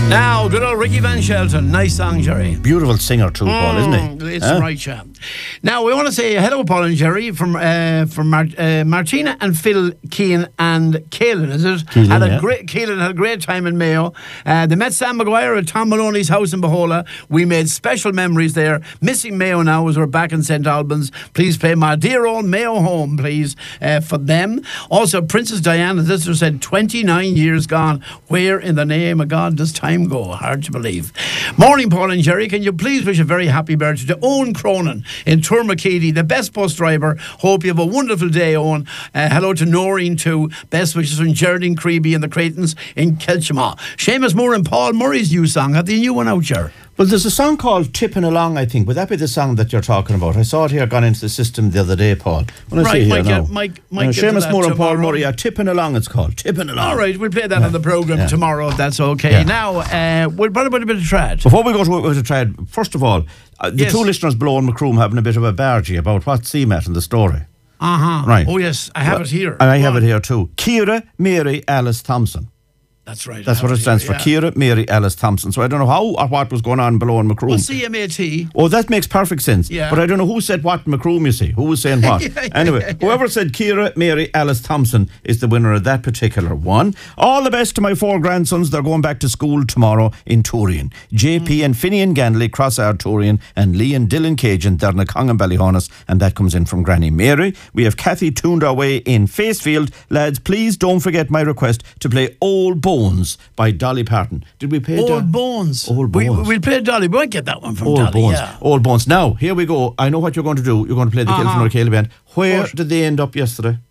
Now, good old Ricky Van Shelton. Nice song, Jerry. Beautiful singer too, Paul, isn't he? It's right, yeah. Now, we want to say hello, Paul and Jerry, from Martina and Phil Keane and Caelan, is it? Caelan had a great time in Mayo. They met Sam Maguire at Tom Maloney's house in Bohola. We made special memories there. Missing Mayo now as we're back in St. Albans. Please play My Dear Old Mayo Home, please, for them. Also, Princess Diana's sister said 29 years gone. Where in the name of God does time go? Hard to believe. Morning, Paul and Jerry. Can you please wish a very happy birthday to Owen Cronin in Tourmakeedy, the best bus driver. Hope you have a wonderful day, Owen. Hello to Noreen too. Best wishes from Geraldine Creeby and the Creightons in Kilchamaw. Seamus Moore and Paul Murray's new song. Have the new one out, Ger? Well, there's a song called Tipping Along, I think. Would that be the song that you're talking about? I saw it here, gone into the system the other day, Paul. Seamus Moore and Paul Murray are Tipping Along, it's called. Tipping Along. All right, we'll play that on the programme tomorrow, if that's okay. Now, what about a bit of trad? Before we go to a bit of trad, first of all, the two listeners below in Macroom having a bit of a bargy about what C met in the story. Right. Oh, yes, I have it here. And I have it here too. Ciara Mary Alice Thompson. That's right. That's what it stands for. Ciara Mary Alice Thompson. So I don't know how or what was going on below in Macroom. Well, CMAT. Oh, that makes perfect sense. Yeah. But I don't know who said what in Macroom, you see. Who was saying what? Anyway, whoever said Ciara Mary Alice Thompson is the winner of that particular one. All the best to my 4 grandsons. They're going back to school tomorrow in Tourian. JP and Finian Ganley, Crossard Tourian, and Lee and Dylan Cajun, they're in Congan Ballyhonus, and that comes in from Granny Mary. We have Kathy tuned our way in Facefield. Lads, please don't forget my request to play Old Bones by Dolly Parton. Did we play Old Bones? Old Bones. We'll play Dolly. We won't get that one from Old Dolly. Bones. Yeah. Old Bones. Now, here we go. I know what you're going to do. You're going to play the Kilfin O'Kelly Band. Where did they end up yesterday?